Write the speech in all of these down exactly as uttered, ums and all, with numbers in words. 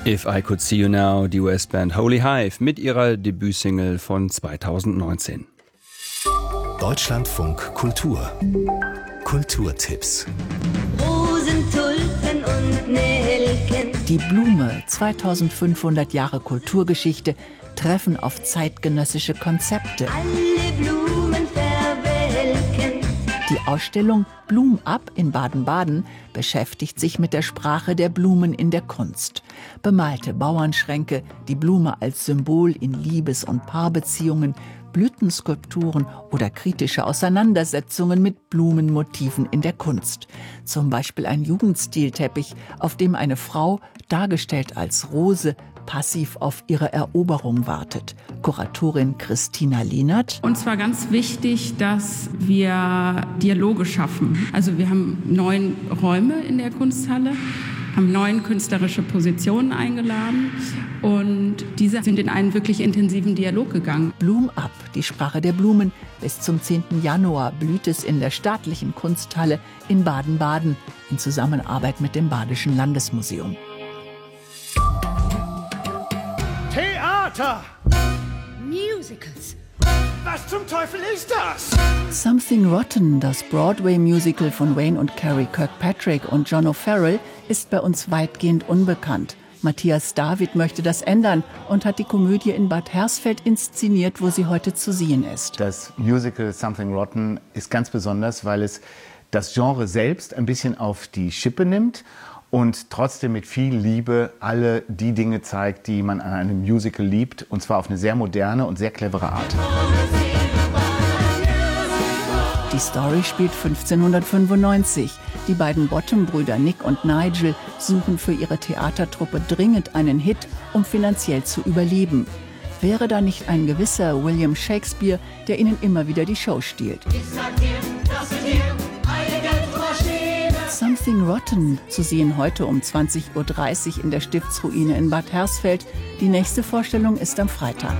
If I Could See You Now, die U S-Band Holy Hive mit ihrer Debütsingle von zweitausendneunzehn. Deutschlandfunk Kultur. Kulturtipps. Rosen, Tulpen und Nelken. Die Blume, zweitausendfünfhundert Jahre Kulturgeschichte, treffen auf zeitgenössische Konzepte. Alle Blumen verwelken. Die Ausstellung Blum ab in Baden-Baden beschäftigt sich mit der Sprache der Blumen in der Kunst. Bemalte Bauernschränke, die Blume als Symbol in Liebes- und Paarbeziehungen, Blütenskulpturen oder kritische Auseinandersetzungen mit Blumenmotiven in der Kunst. Zum Beispiel ein Jugendstilteppich, auf dem eine Frau, dargestellt als Rose, passiv auf ihre Eroberung wartet. Kuratorin Christina Lienert. Uns war ganz wichtig, dass wir Dialoge schaffen. Also wir haben neun Räume in der Kunsthalle, haben neun künstlerische Positionen eingeladen und diese sind in einen wirklich intensiven Dialog gegangen. Blum ab, die Sprache der Blumen. Bis zum zehnten Januar blüht es in der staatlichen Kunsthalle in Baden-Baden in Zusammenarbeit mit dem Badischen Landesmuseum. Theater! Musicals. Was zum Teufel ist das? Something Rotten, das Broadway-Musical von Wayne und Carrie Kirkpatrick und John O'Farrell, ist bei uns weitgehend unbekannt. Matthias David möchte das ändern und hat die Komödie in Bad Hersfeld inszeniert, wo sie heute zu sehen ist. Das Musical Something Rotten ist ganz besonders, weil es das Genre selbst ein bisschen auf die Schippe nimmt und trotzdem mit viel Liebe alle die Dinge zeigt, die man an einem Musical liebt, und zwar auf eine sehr moderne und sehr clevere Art. Die Story spielt fünfzehnhundertfünfundneunzig. Die beiden Bottom-Brüder Nick und Nigel suchen für ihre Theatertruppe dringend einen Hit, um finanziell zu überleben. Wäre da nicht ein gewisser William Shakespeare, der ihnen immer wieder die Show stiehlt? Something Rotten, zu sehen heute um zwanzig Uhr dreißig in der Stiftsruine in Bad Hersfeld. Die nächste Vorstellung ist am Freitag.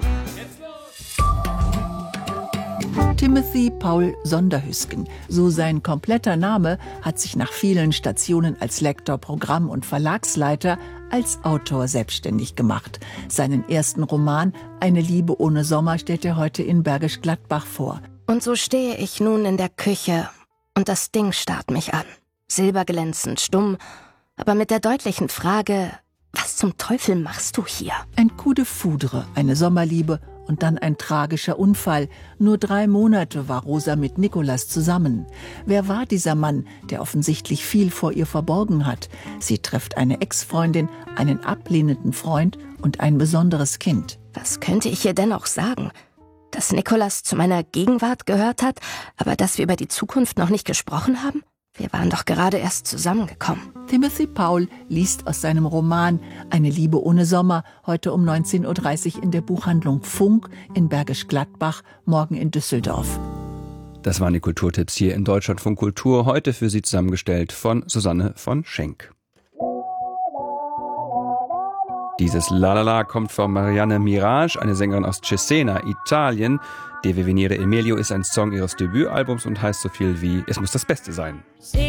Timothy Paul Sonderhüsken, so sein kompletter Name, hat sich nach vielen Stationen als Lektor, Programm- und Verlagsleiter als Autor selbstständig gemacht. Seinen ersten Roman »Eine Liebe ohne Sommer« stellt er heute in Bergisch Gladbach vor. Und so stehe ich nun in der Küche und das Ding starrt mich an. Silberglänzend, stumm, aber mit der deutlichen Frage, was zum Teufel machst du hier? Ein Coup de foudre, eine Sommerliebe und dann ein tragischer Unfall. Nur drei Monate war Rosa mit Nicolas zusammen. Wer war dieser Mann, der offensichtlich viel vor ihr verborgen hat? Sie trifft eine Ex-Freundin, einen ablehnenden Freund und ein besonderes Kind. Was könnte ich ihr denn auch sagen? Dass Nicolas zu meiner Gegenwart gehört hat, aber dass wir über die Zukunft noch nicht gesprochen haben? Wir waren doch gerade erst zusammengekommen. Timothy Paul liest aus seinem Roman »Eine Liebe ohne Sommer« heute um neunzehn Uhr dreißig in der Buchhandlung Funk in Bergisch Gladbach, morgen in Düsseldorf. Das waren die Kulturtipps hier in Deutschlandfunk Kultur, heute für Sie zusammengestellt von Susanne von Schenk. Dieses Lalala kommt von Marianne Mirage, eine Sängerin aus Cesena, Italien. Deve venire Emilio ist ein Song ihres Debütalbums und heißt so viel wie »Es muss das Beste sein«.